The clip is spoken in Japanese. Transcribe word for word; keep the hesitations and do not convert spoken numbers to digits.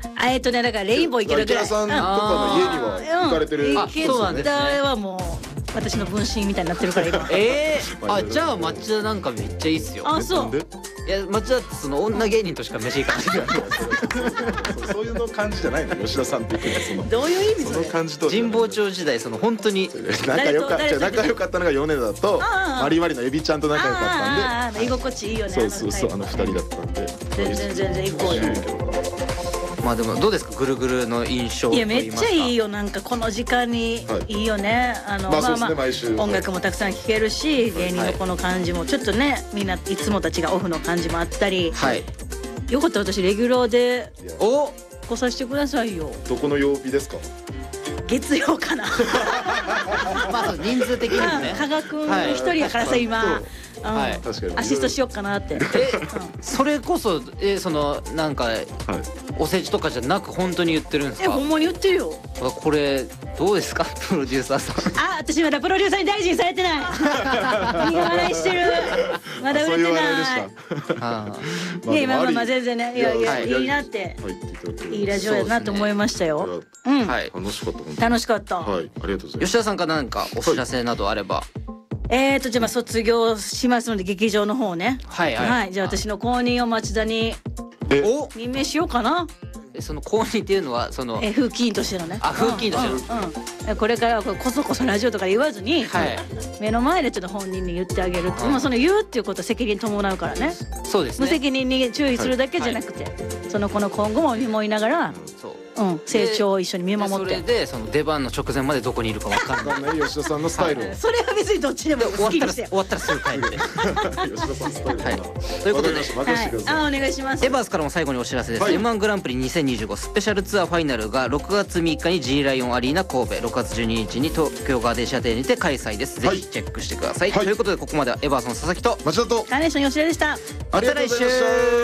あえっとねだからレインボー行けるぐらい。 池田さんとかの家には行かれてる。 あ、そうなんですね。はもう私の分身みたいになってるから今。 ええ、あ、じゃあ町田なんかめっちゃいいっすよ。 あ、そう。 いや、町田ってその女芸人としか飯行かない。 そういうの感じじゃないの、吉田さんって言ってどういう意味それ。 その感じと。 神保町時代その本当に仲良かった仲良かったのが米田とマリマリのエビちゃんと仲良かったんで。 居心地いいよね。 そうそうそう、あの二人だったんで。 全然全然行こうよ。 まあでもどうですか、ぐるぐるの印象。 いやめっちゃいいよ、なんかこの時間にいいよね。あのまあまあ音楽もたくさん聴けるし、芸人のこの感じもちょっとね、みんないつもたちがオフの感じもあったり。はい。よかったら私レギュラーでお来させてくださいよ。 どこの曜日ですか？ 月曜かな。 まあ人数的にもね。 加賀くん一人やからさ今。はい、アシストしよっかなって。 え、それこそえそのなんかお世辞とかじゃなく本当に言ってるんですか？ え、ほんまに言ってるよ。 これどうですか、プロデューサーさん。 あ、私まだプロデューサーに大事にされてない。苦笑いしてる。まだ売れてない。いや、まあまあ全然ね、いやいやいいなって、いいラジオやなと思いましたよ。うん、 楽しかった。 楽しかった。 はい、ありがとうございます。 吉田さんから何かお知らせなどあれば。 えーとじゃあまあ卒業しますので劇場の方ね。はいはい。じゃあ私の公認を町田に任命しようかな。 その公認っていうのはそのえ風紀委員としてのね。 あ、風紀委員としての。うん。これからこそこそラジオとかで言わずに目の前でちょっと本人に言ってあげる。もうその言うっていうことは責任伴うからね。 そうですね。 無責任に注意するだけじゃなくて、その子の今後も見守りながら。うん、成長を一緒に見守って。 それでその出番の直前までどこにいるか分かんない。 吉田さんのスタイル。 それは別にどっちでも好きにして。 終わったらすぐ帰って。吉田さんスタイル。はい。 ということで、 あ、お願いします。 エバースからも最後にお知らせです。エムワン グランプリにせんにじゅうごスペシャルツアーファイナルがろくがつみっかに G ライオンアリーナ神戸、ろくがつじゅうににちに東京ガーデンシア店にて開催です。ぜひチェックしてください。ということでここまではエバースの佐々木と町田とカーネーション吉田でした。 ありがとうございました。